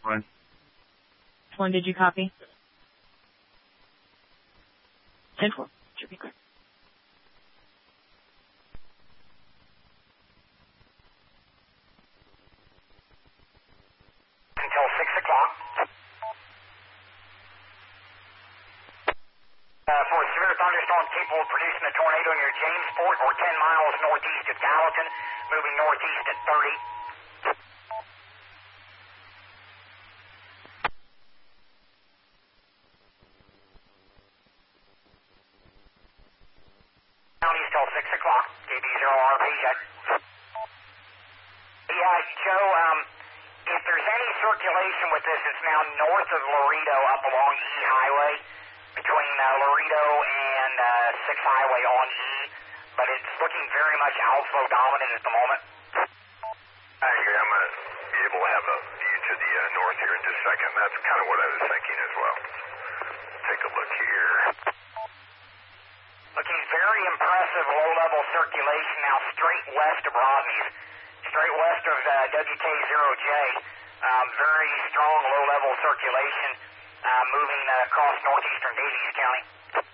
One. 1, did you copy? 10-4. Should be good. Until 6 o'clock. For a severe thunderstorm capable of producing a tornado near Jamesport or 10 miles northeast of Gallatin, moving northeast at 30. Counties till 6 o'clock. KB0 RP check. Yeah, Joe, if there's any circulation with this, it's now north of Laredo up along E Highway, between Laredo and 6 Highway on E, but it's looking very much outflow dominant at the moment. Actually, I'm going to be able to have a view to the north here in just a second. That's kind of what I was thinking as well. Take a look here. Looking very impressive low-level circulation now straight west of Rodney's, straight west of WK0J. Very strong low-level circulation moving across northeastern Davies County.